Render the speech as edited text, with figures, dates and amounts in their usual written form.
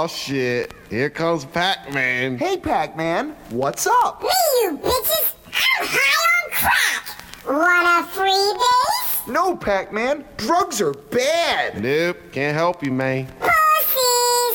Oh shit, here comes Pac-Man. Hey, Pac-Man, what's up? Me, you bitches! I'm high on crack! Want a freebie? No, Pac-Man, drugs are bad. Nope, can't help you, man.